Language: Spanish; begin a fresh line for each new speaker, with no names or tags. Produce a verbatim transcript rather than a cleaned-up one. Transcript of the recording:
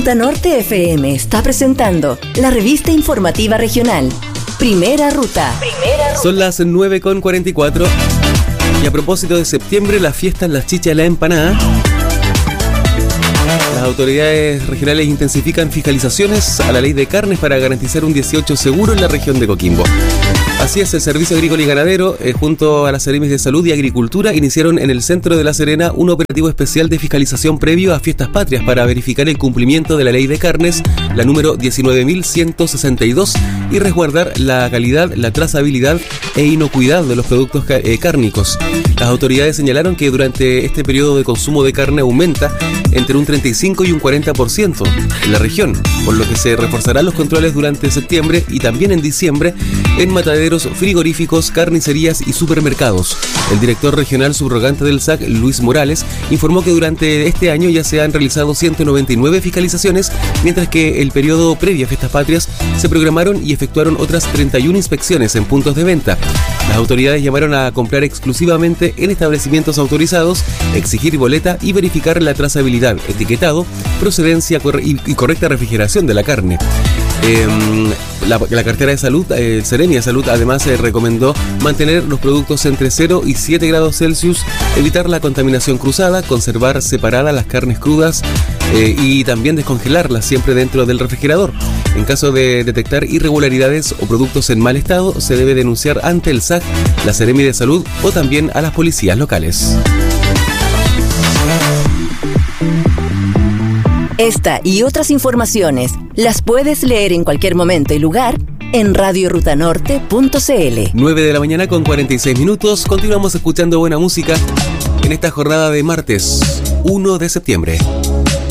Ruta Norte F M está presentando la revista informativa regional, Primera Ruta. Primera Ruta.
Son las nueve con cuarenta y cuatro y a propósito de septiembre, las fiestas, las chichas y la empanada. Las autoridades regionales intensifican fiscalizaciones a la ley de carnes para garantizar un dieciocho seguro en la región de Coquimbo. Así es, el Servicio Agrícola y Ganadero, eh, junto a las Seremis de Salud y Agricultura, iniciaron en el centro de La Serena un operativo especial de fiscalización previo a Fiestas Patrias para verificar el cumplimiento de la ley de carnes, la número diecinueve mil ciento sesenta y dos, y resguardar la calidad, la trazabilidad e inocuidad de los productos ca- eh, cárnicos. Las autoridades señalaron que durante este periodo de consumo de carne aumenta entre un treinta y cinco y un cuarenta por ciento en la región, por lo que se reforzarán los controles durante septiembre y también en diciembre en mataderos, frigoríficos, carnicerías y supermercados. El director regional subrogante del S A C, Luis Morales, informó que durante este año ya se han realizado ciento noventa y nueve fiscalizaciones, mientras que el periodo previo a Fiestas Patrias se programaron y efectuaron otras treinta y una inspecciones en puntos de venta. Las autoridades llamaron a comprar exclusivamente en establecimientos autorizados, exigir boleta y verificar la trazabilidad, etiquetado, procedencia y correcta refrigeración de la carne. Eh, la, la cartera de salud, el eh, Seremi de Salud, además eh, recomendó mantener los productos entre cero y siete grados Celsius, evitar la contaminación cruzada, conservar separadas las carnes crudas eh, y también descongelarlas siempre dentro del refrigerador. En caso de detectar irregularidades o productos en mal estado, se debe denunciar ante el S A C, la Seremi de Salud o también a las policías locales.
Esta y otras informaciones las puedes leer en cualquier momento y lugar en radio ruta norte punto c l.
nueve de la mañana con cuarenta y seis minutos. Continuamos escuchando buena música en esta jornada de martes uno de septiembre.